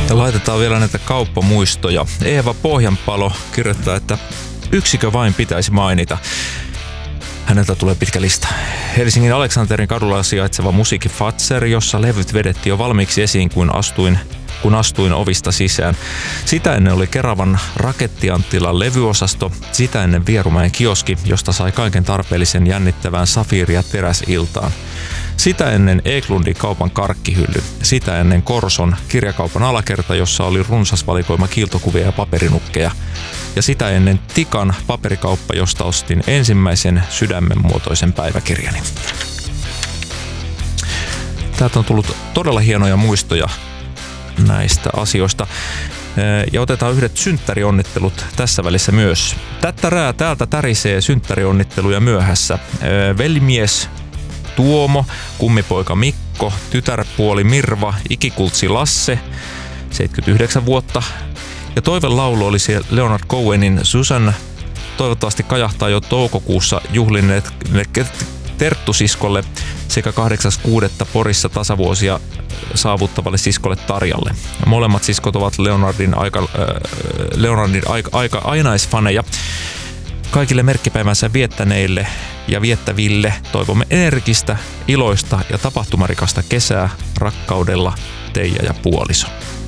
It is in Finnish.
Laitetaan vielä näitä kauppamuistoja. Eeva Pohjanpalo kirjoittaa, että yksikö vain pitäisi mainita. Häneltä tulee pitkä lista. Helsingin Aleksanterin kadulla sijaitseva Musiikki Fazer, jossa levyt vedettiin jo valmiiksi esiin, kun astuin ovista sisään. Sitä ennen oli Keravan Raketti-Anttilan levyosasto, sitä ennen Vierumäen kioski, josta sai kaiken tarpeellisen jännittävään safiiri- ja teräsiltaan. Sitä ennen Eklundin kaupan karkkihylly, sitä ennen Korson kirjakaupan alakerta, jossa oli runsas valikoima kiiltokuvia ja paperinukkeja. Ja sitä ennen Tikan paperikauppa, josta ostin ensimmäisen sydämenmuotoisen päiväkirjani. Täältä on tullut todella hienoja muistoja näistä asioista. Ja otetaan yhdet synttärionnittelut tässä välissä myös. Tättärää täältä tärisee synttärionnitteluja myöhässä. Velimies Tuomo, kummipoika Mikko, tytärpuoli Mirva, ikikultsi Lasse, 79 vuotta. Ja toivelaulu oli siellä Leonard Cohenin Susan. Toivottavasti kajahtaa jo toukokuussa juhlineet Terttu-siskolle sekä 8.6. Porissa tasavuosia saavuttavalle siskolle Tarjalle. Molemmat siskot ovat Leonardin aika ainaisfaneja. Kaikille merkkipäivänsä viettäneille ja viettäville toivomme energistä, iloista ja tapahtumarikasta kesää rakkaudella Teija ja puoliso.